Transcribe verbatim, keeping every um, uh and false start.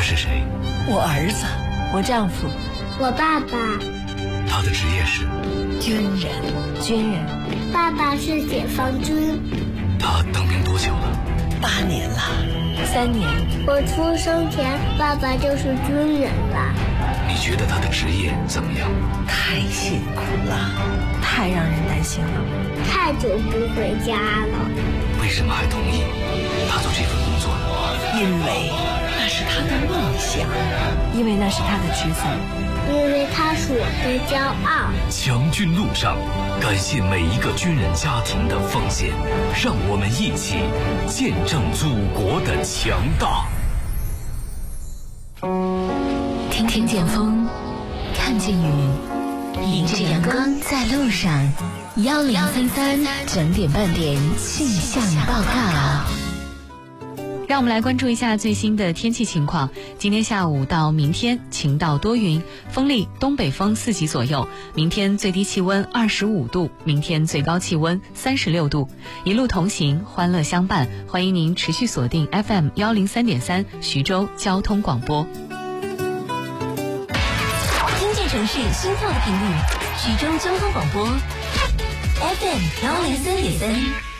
是谁？ 我儿子，我丈夫， 我爸爸。 他的职业是军人。 军人。爸爸是解放军。 他当兵多久了？ 八年了。 三年。我出生前，爸爸就是军人了。 你觉得他的职业怎么样？ 太辛苦了，太让人担心了。 太久不回家了。 为什么还同意他做这份工作呢？ 因为那是他的梦想，因为那是他的职责， 因为他是我的骄傲。 强军路上，感谢每一个军人家庭的奉献，让我们一起见证祖国的强大。 听听见风，看见雨，迎着阳光在路上。幺零三三整点半点气象报告。 让我们来关注一下最新的天气情况。今天下午到明天晴到多云，风力东北风四级左右。明天最低气温二十五度，明天最高气温三十六度。一路同行，欢乐相伴。欢迎您持续锁定 F M 幺零三点三徐州交通广播。 听见城市心跳的频率，徐州交通广播 F M 幺零三点三。